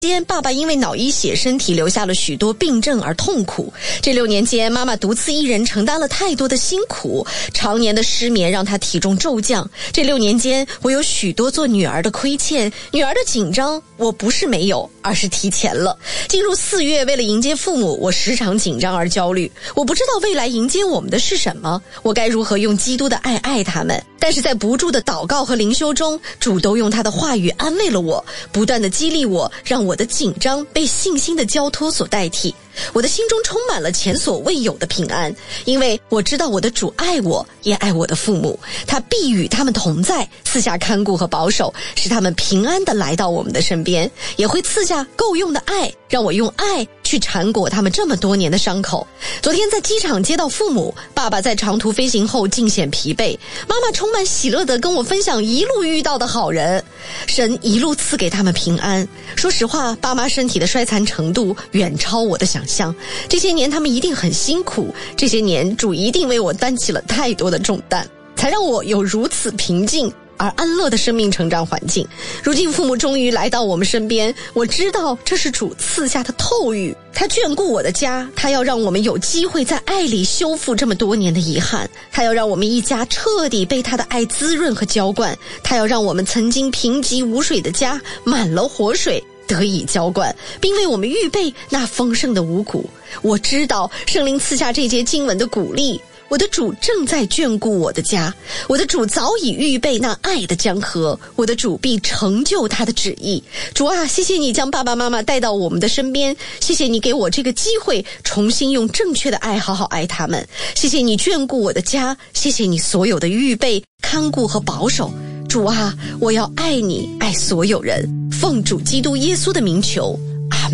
间，爸爸因为脑溢血，身体留下了许多病症而痛苦。这6年间，妈妈独自一人承担了太多的辛苦，常年的失眠让她体重骤降。这6年间，我有许多做女儿的亏欠，女儿的紧张，我不是没有，而是提前了。进入4月，为了迎接父母，我时常紧张而焦虑。我不知道未来迎接我们的是什么，我该如何用基督的爱爱他们。但是在不住的祷告和灵修中，主都用他的话语安慰了我，不断的激励我，让我的紧张被信心的交托所代替。我的心中充满了前所未有的平安，因为我知道我的主爱我，也爱我的父母，他必与他们同在，赐下看顾和保守，使他们平安地来到我们的身边，也会赐下够用的爱，让我用爱去缠裹他们这么多年的伤口。昨天在机场接到父母，爸爸在长途飞行后尽显疲惫，妈妈充满喜乐地跟我分享一路遇到的好人，神一路赐给他们平安。说实话，爸妈身体的衰残程度远超我的想象，这些年他们一定很辛苦，这些年主一定为我担起了太多的重担，才让我有如此平静而安乐的生命成长环境。如今父母终于来到我们身边，我知道这是主赐下的透语，他眷顾我的家，他要让我们有机会在爱里修复这么多年的遗憾，他要让我们一家彻底被他的爱滋润和浇灌，他要让我们曾经贫瘠无水的家满了活水，得以浇灌，并为我们预备那丰盛的五谷。我知道圣灵赐下这节经文的鼓励，我的主正在眷顾我的家，我的主早已预备那爱的江河，我的主必成就他的旨意。主啊，谢谢你将爸爸妈妈带到我们的身边，谢谢你给我这个机会重新用正确的爱好好爱他们，谢谢你眷顾我的家，谢谢你所有的预备、看顾和保守。主啊，我要爱你，爱所有人，奉主基督耶稣的名求。